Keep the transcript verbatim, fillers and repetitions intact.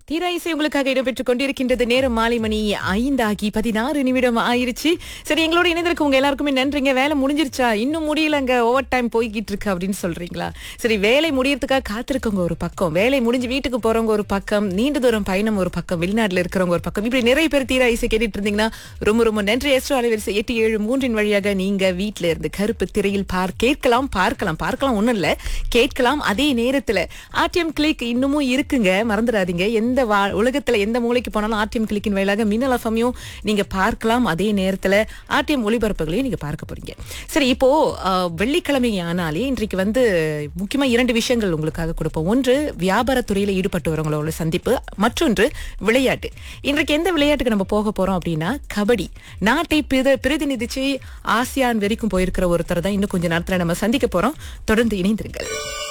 தீரா இசை உங்களுக்காக இடம்பெற்றுக் கொண்டிருக்கின்றது. நேரம் மாலை மணி ஐந்தாகி பதினாறு நிமிடம் ஆயிருச்சு. சரி, எங்களோட இணைந்திருக்க உங்க எல்லாருக்குமே நன்றிங்க. வேலை முடிஞ்சிருச்சா? இன்னும் முடியலங்க, ஓவர் டைம் போய்கிட்டு இருக்கு அப்படின்னு சொல்றீங்களா? சரி, வேலை முடியறதுக்காக காத்திருக்கவங்க ஒரு பக்கம், வேலை முடிஞ்சு வீட்டுக்கு போறவங்க ஒரு பக்கம், நீண்ட தூரம் பயணம் ஒரு பக்கம், வெளிநாட்டுல இருக்கிறவங்க ஒரு பக்கம், இப்படி நிறைய பேர் தீரா இசை கேட்டுட்டு இருந்தீங்கன்னா ரொம்ப ரொம்ப நன்றி. எஸ்ட்ரோ அலைவரிசை எட்டு ஏழு மூன்றின் வழியாக நீங்க வீட்டுல இருந்து கருப்பு திரையில் பார் கேட்கலாம் பார்க்கலாம் பார்க்கலாம் ஒண்ணும் இல்ல, கேட்கலாம். அதே நேரத்துல ஆர்டிஎம் கிளிக் இன்னமும் இருக்குங்க, மறந்துடாதீங்க. எந்த வா- உலகத்துல எந்த மூலைக்கு போனாலும் ஆர்டிஎம் கிளிக்கின் வாயிலாக மின்னல் எஃப்எம்மையும் நீங்க பார்க்கலாம். அதே நேரத்துல ஆர்டிஎம் ஒளிபரப்புகளையும் நீங்க பார்க்க போறீங்க. சரி, இப்போ அஹ், வெள்ளிக்கிழமை ஆனாலே இன்றைக்கு வந்து முக்கியமா இரண்டு விஷயங்கள் உங்களுக்காக கொடுப்போம். ஒன்று வியாபாரத்துறையில ஈடுபட்டவங்களோட சந்திப்பு, மற்றொன்று விளையாட்டு. இன்றைக்கு எந்த விளையாட்டுக்கு நம்ம போக போறோம் அப்படின்னா கபடி. நாட்டை பிர- பிரதிநிதிச்சு ஆசியான் வரைக்கும் போயிருக்கிற ஒருத்தர் தான் இன்னும் கொஞ்ச நேரத்துல நம்ம சந்திக்க போறோம். தொடர்ந்து இணைந்திருங்கள்.